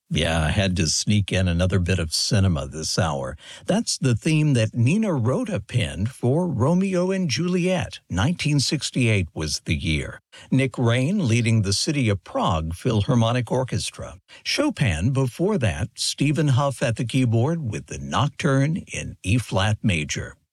Yeah, I had to sneak in another bit of cinema this hour. That's the theme that Nina Rota penned for Romeo and Juliet. 1968 was the year. Nick Rain leading the City of Prague Philharmonic Orchestra. Chopin before that, Stephen Huff at the keyboard with the Nocturne in E-flat major.